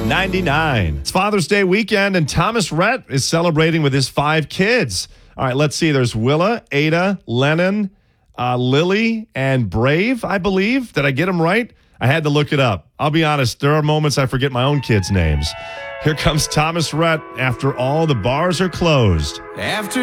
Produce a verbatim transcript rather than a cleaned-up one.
ninety-nine. It's Father's Day weekend, and Thomas Rhett is celebrating with his five kids. All right, let's see. There's Willa, Ada, Lennon, uh, Lily, and Brave, I believe. Did I get them right? I had to look it up. I'll be honest, there are moments I forget my own kids' names. Here comes Thomas Rhett after all the bars are closed. After